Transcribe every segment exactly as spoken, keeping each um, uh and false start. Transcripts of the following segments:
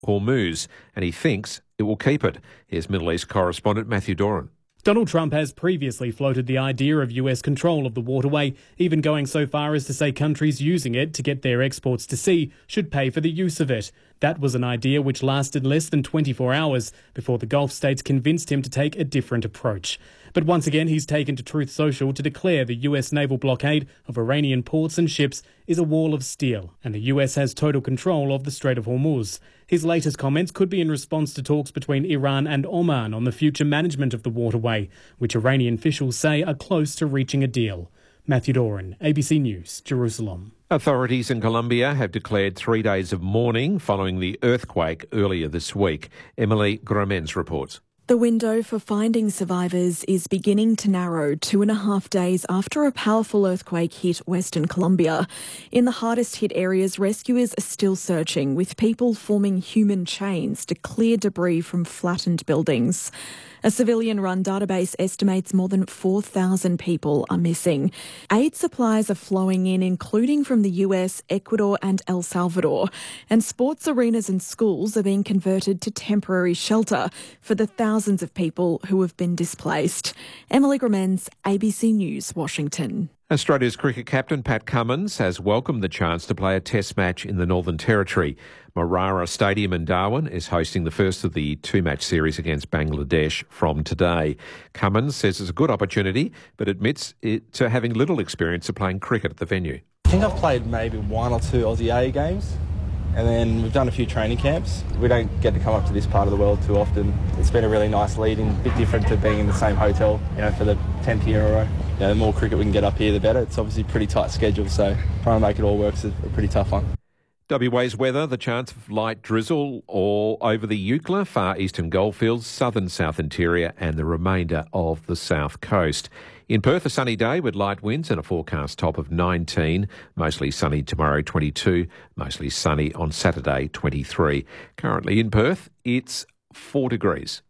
Hormuz, and he thinks it will keep it. Here's Middle East correspondent Matthew Doran. Donald Trump has previously floated the idea of U S control of the waterway, even going so far as to say countries using it to get their exports to sea should pay for the use of it. That was an idea which lasted less than twenty-four hours before the Gulf states convinced him to take a different approach. But once again, he's taken to Truth Social to declare the U S naval blockade of Iranian ports and ships is a wall of steel, and the U S has total control of the Strait of Hormuz. His latest comments could be in response to talks between Iran and Oman on the future management of the waterway, which Iranian officials say are close to reaching a deal. Matthew Doran, A B C News, Jerusalem. Authorities in Colombia have declared three days of mourning following the earthquake earlier this week. Emily Gromens reports. The window for finding survivors is beginning to narrow two and a half days after a powerful earthquake hit Western Colombia. In the hardest hit areas, rescuers are still searching, with people forming human chains to clear debris from flattened buildings. A civilian-run database estimates more than four thousand people are missing. Aid supplies are flowing in, including from the U S, Ecuador and El Salvador. And sports arenas and schools are being converted to temporary shelter for the thousands of people who have been displaced. Emily Gromens, A B C News, Washington. Australia's cricket captain Pat Cummins has welcomed the chance to play a test match in the Northern Territory. Marara Stadium in Darwin is hosting the first of the two-match series against Bangladesh from today. Cummins says it's a good opportunity, but admits it to having little experience of playing cricket at the venue. I think I've played maybe one or two Aussie A games, and then we've done a few training camps. We don't get to come up to this part of the world too often. It's been a really nice lead-in, a bit different to being in the same hotel, you know, for the tenth year in a row. You know, the more cricket we can get up here, the better. It's obviously a pretty tight schedule, so trying to make it all work is a pretty tough one. W A's weather, the chance of light drizzle all over the Eucla, far eastern goldfields, southern South Interior and the remainder of the south coast. In Perth, a sunny day with light winds and a forecast top of nineteen. Mostly sunny tomorrow, twenty-two. Mostly sunny on Saturday, twenty-three. Currently in Perth, it's four degrees.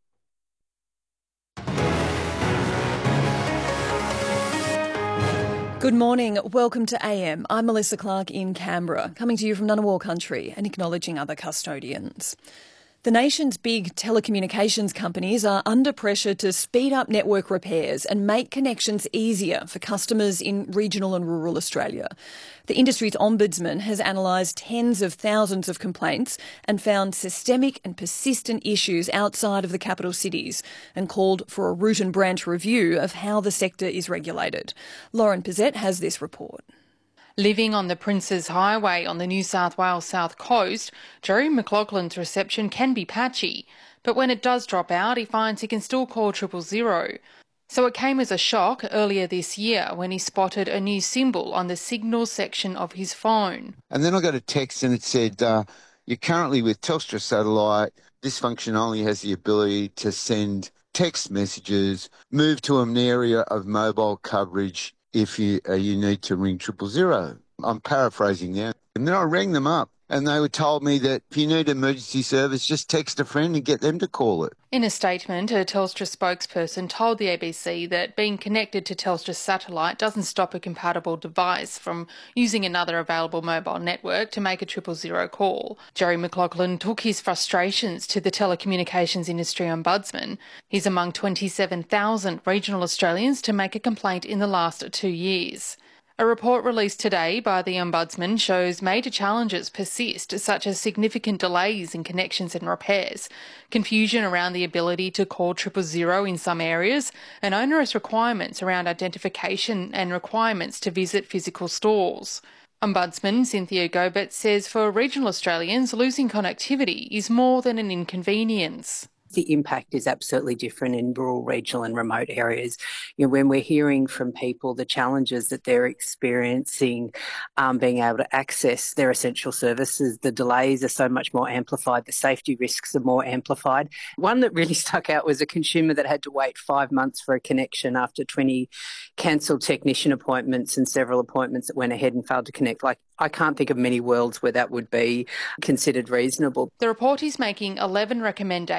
Good morning. Welcome to A M. I'm Melissa Clark in Canberra, coming to you from Ngunnawal country and acknowledging other custodians. The nation's big telecommunications companies are under pressure to speed up network repairs and make connections easier for customers in regional and rural Australia. The industry's ombudsman has analysed tens of thousands of complaints and found systemic and persistent issues outside of the capital cities and called for a root and branch review of how the sector is regulated. Lauren Pizzette has this report. Living on the Princes Highway on the New South Wales south coast, Jerry McLaughlin's reception can be patchy, but when it does drop out, he finds he can still call triple zero. So it came as a shock earlier this year when he spotted a new symbol on the signals section of his phone. And then I got a text and it said, uh, you're currently with Telstra Satellite. This function only has the ability to send text messages. Move to an area of mobile coverage if you uh, you need to ring triple zero. I'm paraphrasing now. And then I rang them up and they were told me that if you need emergency service, just text a friend and get them to call it. In a statement, a Telstra spokesperson told the A B C that being connected to Telstra Satellite doesn't stop a compatible device from using another available mobile network to make a triple zero call. Jerry McLaughlin took his frustrations to the telecommunications industry ombudsman. He's among twenty-seven thousand regional Australians to make a complaint in the last two years. A report released today by the Ombudsman shows major challenges persist, such as significant delays in connections and repairs, confusion around the ability to call triple zero in some areas, and onerous requirements around identification and requirements to visit physical stores. Ombudsman Cynthia Gobet says for regional Australians, losing connectivity is more than an inconvenience. The impact is absolutely different in rural, regional and remote areas. You know, when we're hearing from people the challenges that they're experiencing um, being able to access their essential services, the delays are so much more amplified, the safety risks are more amplified. One that really stuck out was a consumer that had to wait five months for a connection after twenty cancelled technician appointments and several appointments that went ahead and failed to connect. Like, I can't think of many worlds where that would be considered reasonable. The report is making eleven recommendations,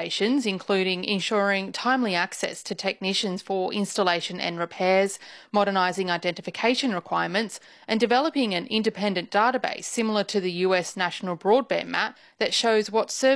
solutions, including ensuring timely access to technicians for installation and repairs, modernising identification requirements, and developing an independent database similar to the U S National Broadband Map that shows what services